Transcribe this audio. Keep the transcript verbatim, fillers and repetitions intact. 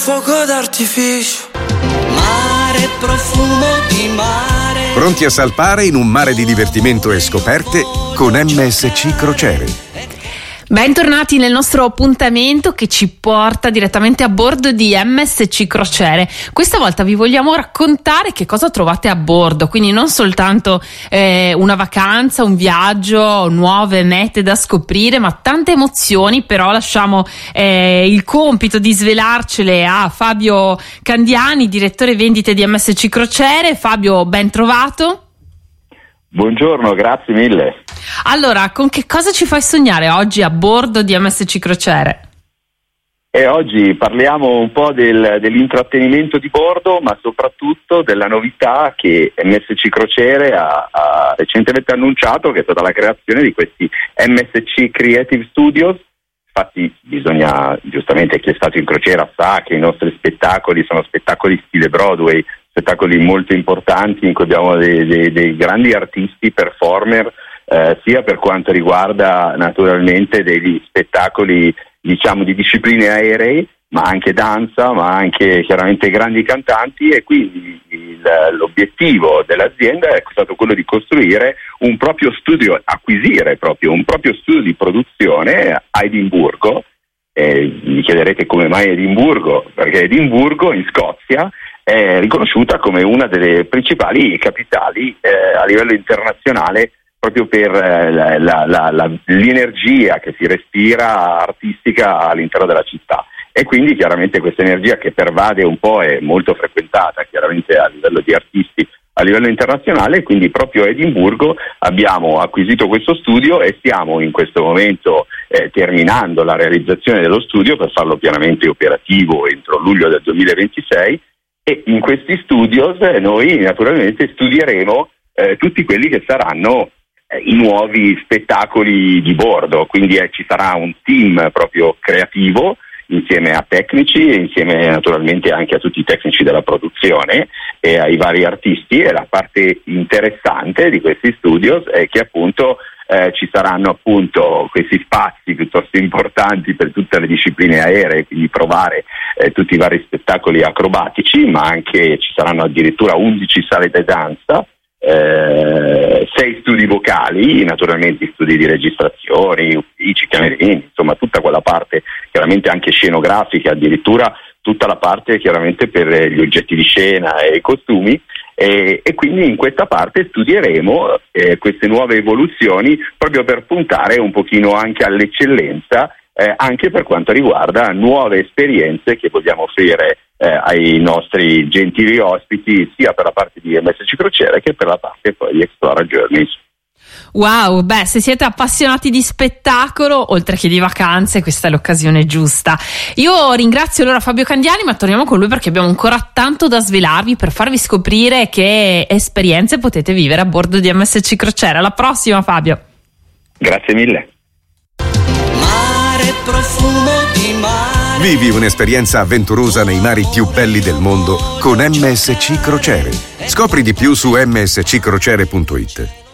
fuoco d'artificio, mare, profumo di mare. Pronti a salpare in un mare di divertimento e scoperte con M S C Crociere. Bentornati nel nostro appuntamento che ci porta direttamente a bordo di M S C Crociere. Questa volta vi vogliamo raccontare che cosa trovate a bordo, quindi non soltanto eh, una vacanza, un viaggio, nuove mete da scoprire, ma tante emozioni. Però lasciamo eh, il compito di svelarcele a Fabio Candiani, direttore vendite di M S C Crociere. Fabio, ben trovato. Buongiorno, grazie mille. Allora, con che cosa ci fai sognare oggi a bordo di M S C Crociere? E oggi parliamo un po' del, dell'intrattenimento di bordo, ma soprattutto della novità che M S C Crociere ha, ha recentemente annunciato, che è stata la creazione di questi M S C Creative Studios. Infatti bisogna, giustamente chi è stato in crociera sa che i nostri spettacoli sono spettacoli stile Broadway, spettacoli molto importanti in cui abbiamo dei, dei, dei grandi artisti, performer, eh, sia per quanto riguarda naturalmente degli spettacoli diciamo di discipline aeree, ma anche danza, ma anche chiaramente grandi cantanti, e quindi il, l'obiettivo dell'azienda è stato quello di costruire un proprio studio, acquisire proprio un proprio studio di produzione a Edimburgo. Eh, mi chiederete come mai Edimburgo? Perché Edimburgo in Scozia è riconosciuta come una delle principali capitali eh, a livello internazionale proprio per eh, la, la, la, la, l'energia che si respira artistica all'interno della città. E quindi chiaramente questa energia che pervade un po' è molto frequentata chiaramente a livello di artisti a livello internazionale, quindi proprio a Edimburgo abbiamo acquisito questo studio e stiamo in questo momento eh, terminando la realizzazione dello studio per farlo pienamente operativo entro luglio del duemilaventisei. E in questi studios eh, noi naturalmente studieremo eh, tutti quelli che saranno eh, i nuovi spettacoli di bordo, quindi eh, ci sarà un team proprio creativo insieme a tecnici e insieme naturalmente anche a tutti i tecnici della produzione e ai vari artisti. E la parte interessante di questi studios è che appunto eh, ci saranno appunto questi spazi piuttosto importanti per tutte le discipline aeree, quindi provare eh, tutti i vari spettacoli acrobatici, ma anche ci saranno addirittura undici sale da danza, eh, sei studi vocali, naturalmente studi di registrazione, uffici, camerini, insomma tutta quella parte chiaramente anche scenografica, addirittura tutta la parte chiaramente per gli oggetti di scena e i costumi. E, e quindi in questa parte studieremo eh, queste nuove evoluzioni proprio per puntare un pochino anche all'eccellenza, eh, anche per quanto riguarda nuove esperienze che vogliamo offrire eh, ai nostri gentili ospiti, sia per la parte di M S C Crociere che per la parte poi di Explora Journeys. Wow, beh, se siete appassionati di spettacolo, oltre che di vacanze, questa è l'occasione giusta. Io ringrazio allora Fabio Candiani, ma torniamo con lui perché abbiamo ancora tanto da svelarvi per farvi scoprire che esperienze potete vivere a bordo di M S C Crociere. Alla prossima, Fabio. Grazie mille. Mare, profumo di mare. Vivi un'esperienza avventurosa nei mari più belli del mondo con M S C Crociere. Scopri di più su m s c crociere punto i t.